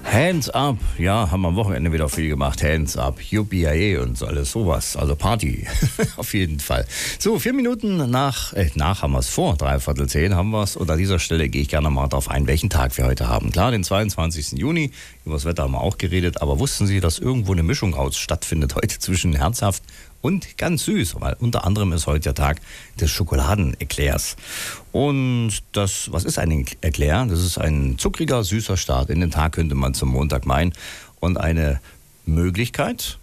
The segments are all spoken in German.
Hands up, ja, haben wir am Wochenende wieder viel gemacht. Hands up, Yippie und alles sowas. Also Party, auf jeden Fall. So, 4 Minuten nach haben wir es, vor 9:45 haben wir es. Und an dieser Stelle gehe ich gerne mal darauf ein, welchen Tag wir heute haben. Klar, den 22. Juni, über das Wetter haben wir auch geredet. Aber wussten Sie, dass irgendwo eine Mischung stattfindet heute zwischen herzhaft und ganz süß, weil unter anderem ist heute der Tag des Schokoladen-Eclairs. Und was ist ein Eclair? Das ist ein zuckriger, süßer Start in den Tag, könnte man zum Montag meinen. Und eine Möglichkeit,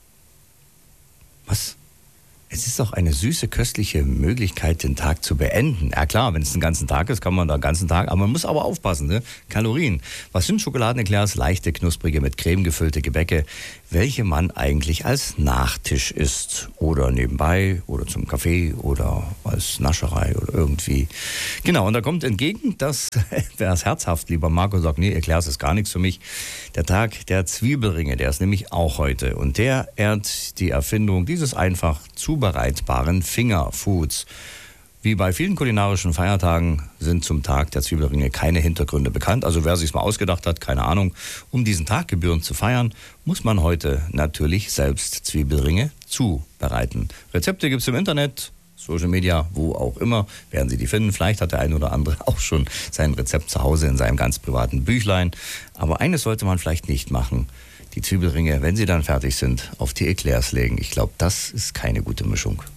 es ist doch eine süße, köstliche Möglichkeit, den Tag zu beenden. Ja klar, wenn es den ganzen Tag ist, kann man den ganzen Tag, aber man muss aber aufpassen, ne? Kalorien. Was sind Schokoladeneclairs? Leichte, knusprige, mit Creme gefüllte Gebäcke, welche man eigentlich als Nachtisch isst. Oder nebenbei, oder zum Kaffee, oder als Nascherei, oder irgendwie. Genau, und da kommt entgegen, dass, wer es herzhaft lieber mag und sagt, nee, Eclairs ist gar nichts für mich, der Tag der Zwiebelringe, der ist nämlich auch heute. Und der ehrt die Erfindung dieses einfach zubereitbaren Fingerfoods. Wie bei vielen kulinarischen Feiertagen sind zum Tag der Zwiebelringe keine Hintergründe bekannt. Also wer sich's mal ausgedacht hat, keine Ahnung. Um diesen Tag gebührend zu feiern, muss man heute natürlich selbst Zwiebelringe zubereiten. Rezepte gibt's im Internet, Social Media, wo auch immer, werden Sie die finden. Vielleicht hat der ein oder andere auch schon sein Rezept zu Hause in seinem ganz privaten Büchlein. Aber eines sollte man vielleicht nicht machen: die Zwiebelringe, wenn sie dann fertig sind, auf die Eclairs legen. Ich glaube, das ist keine gute Mischung.